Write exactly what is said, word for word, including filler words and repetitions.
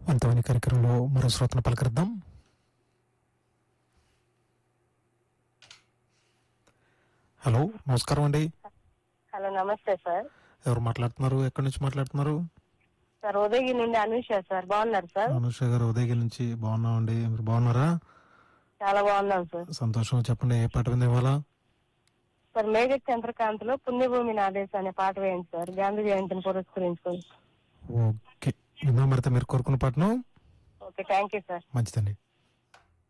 వంతమైన కార్యక్రమంలో మరో శ్రోతను పలకరిద్దాం. హలో, నమస్కారం అండి. హలో, నమస్తే సార్. ఎవరు మాట్లాడుతున్నారు? ఎక్కడి నుంచి మాట్లాడుతున్నారు? సార్, ఉదయగిరి నుండి అనుష సార్. బాగున్నారు సార్? అనుష గారు ఉదయగిరి నుంచి. బాగున్నామండి, మీరు బాగున్నారా? చాలా బాగున్నాం సార్. సంతోషం. చెప్పండి, ఏ పాట వింది ఇవాళ? సార్, మేఘ చంద్రకాంత్ లో పుణ్యభూమి నాదేశ అనే పాట వేయండి సార్, గాంధీ జయంతిని పురస్కరించుకొని. ఓకే, విందాం. మరి మీరు కోరుకున్న పాటను. Okay, thank you sir. మంచిదండి.